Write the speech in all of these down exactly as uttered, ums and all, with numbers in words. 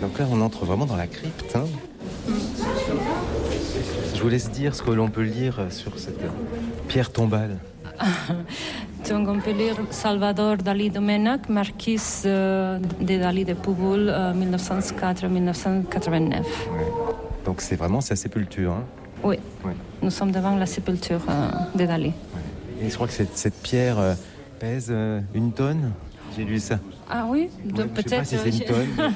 Donc là, on entre vraiment dans la crypte. Hein. Je vous laisse dire ce que l'on peut lire sur cette pierre tombale. Donc on peut lire Salvador Dalí Domènech, marquis euh, de Dalí de Púbol, euh, mille neuf cent quatre à mille neuf cent quatre-vingt-neuf. Ouais. Donc c'est vraiment sa sépulture. Hein. Oui, ouais. Nous sommes devant la sépulture euh, de Dalí. Ouais. Et je crois que cette, cette pierre euh, pèse euh, une tonne. J'ai lu ça. Ah oui, ouais, donc peut-être. Je ne sais pas si c'est une tonne.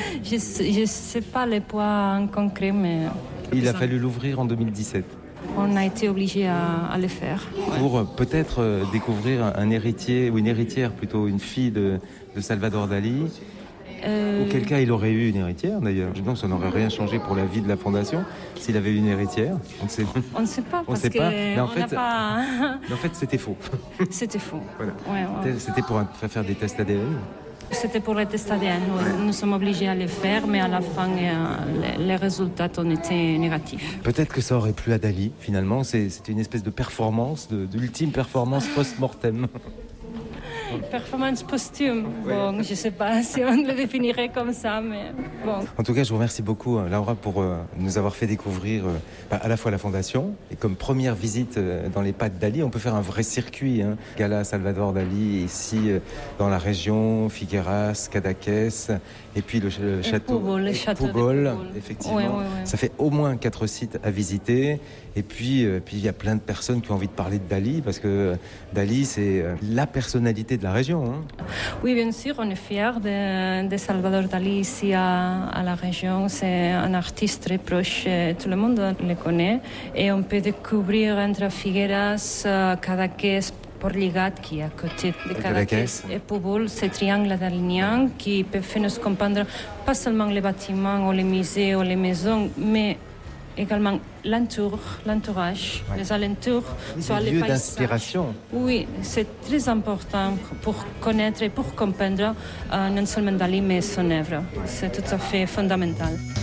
je ne sais pas les poids en concret, mais... Il a fallu l'ouvrir en deux mille dix-sept. On a été obligé à, à le faire. Ouais. Pour euh, peut-être euh, découvrir un, un héritier, ou une héritière plutôt, une fille de, de Salvador Dalí. Euh... Auquel cas il aurait eu une héritière d'ailleurs. Donc ça n'aurait rien changé pour la vie de la fondation s'il avait eu une héritière. On ne sait, on ne sait pas on parce sait que pas. Mais en, on fait, pas... mais en fait c'était faux. C'était faux. Voilà. Ouais, ouais. C'était pour un, faire des tests A D N. C'était pour les tests A D N. Ouais. Nous sommes obligés à les faire, mais à la fin, euh, les, les résultats ont été négatifs. Peut-être que ça aurait plu à Dalí, finalement. C'est, c'était une espèce de performance, de, d'ultime performance post-mortem. Performance posthume. Bon, ouais. Je ne sais pas si on le définirait comme ça, mais bon. En tout cas, je vous remercie beaucoup, Laura, pour euh, nous avoir fait découvrir euh, bah, à la fois la Fondation et comme première visite euh, dans les pas de Dalí, on peut faire un vrai circuit. Hein. Gala Salvador Dalí, ici euh, dans la région, Figueras, Cadaqués, et puis le, le château Púbol, le château Púbol, de Púbol. Effectivement. Ouais, ouais, ouais. Ça fait au moins quatre sites à visiter. Et puis, euh, puis il y a plein de personnes qui ont envie de parler de Dalí, parce que Dalí, c'est euh, la personnalité de la région. Hein. Oui, bien sûr, on est fiers de, de Salvador Dalí ici à, à la région. C'est un artiste très proche, tout le monde le connaît. Et on peut découvrir entre Figueras, Cadaqués, Port-Lligat, qui est à côté de Cadaqués, et Púbol, ce triangle dalignien qui peut faire nous comprendre pas seulement les bâtiments ou les musées ou les maisons, mais également l'entour, l'entourage, ouais. Les alentours, oui, soit les lieux d'inspiration. Oui, c'est très important pour connaître et pour comprendre euh, non seulement Dalí, mais son œuvre. C'est tout à fait fondamental.